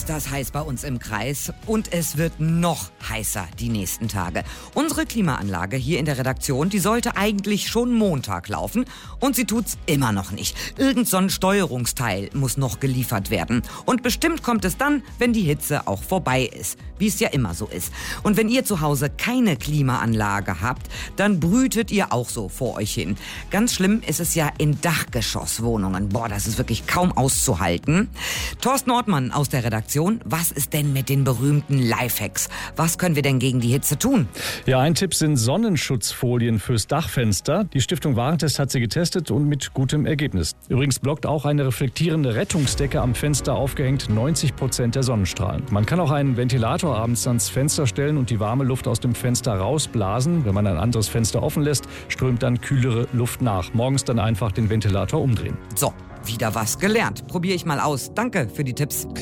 ist das heiß bei uns im Kreis und es wird noch heißer die nächsten Tage. Unsere Klimaanlage hier in der Redaktion, die sollte eigentlich schon Montag laufen und sie tut's immer noch nicht. Irgend so ein Steuerungsteil muss noch geliefert werden. Und bestimmt kommt es dann, wenn die Hitze auch vorbei ist, wie es ja immer so ist. Und wenn ihr zu Hause keine Klimaanlage habt, dann brütet ihr auch so vor euch hin. Ganz schlimm ist es ja in Dachgeschosswohnungen. Boah, das ist wirklich kaum auszuhalten. Thorsten Ortmann aus der Redaktion, was ist denn mit den berühmten Lifehacks? Was können wir denn gegen die Hitze tun? Ja, ein Tipp sind Sonnenschutzfolien fürs Dachfenster. Die Stiftung Warentest hat sie getestet und mit gutem Ergebnis. Übrigens blockt auch eine reflektierende Rettungsdecke am Fenster aufgehängt 90% der Sonnenstrahlen. Man kann auch einen Ventilator abends ans Fenster stellen und die warme Luft aus dem Fenster rausblasen. Wenn man ein anderes Fenster offen lässt, strömt dann kühlere Luft nach. Morgens dann einfach den Ventilator umdrehen. So, wieder was gelernt. Probiere ich mal aus. Danke für die Tipps.